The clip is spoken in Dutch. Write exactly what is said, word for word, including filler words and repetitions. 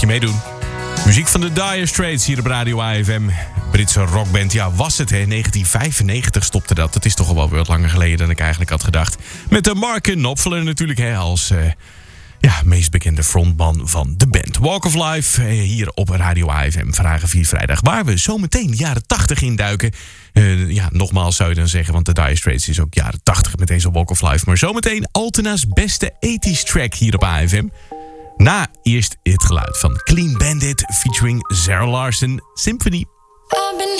je meedoen. Muziek van de Dire Straits hier op Radio A F M. Britse rockband, ja, was het, hè? negentien vijfennegentig stopte dat. Dat is toch al wel wat langer geleden dan ik eigenlijk had gedacht. Met de Mark Knopfler natuurlijk, hè, als uh, ja, meest bekende frontman van de band. Walk of Life, uh, hier op Radio A F M, Vragen vier vrijdag. Waar we zometeen de jaren tachtig induiken. Uh, ja, nogmaals zou je dan zeggen, want de Dire Straits is ook jaren tachtig met deze Walk of Life. Maar zometeen Altena's beste eighties track hier op A F M. Na eerst het geluid van Clean Bandit featuring Zara Larsson, Symphony. I've been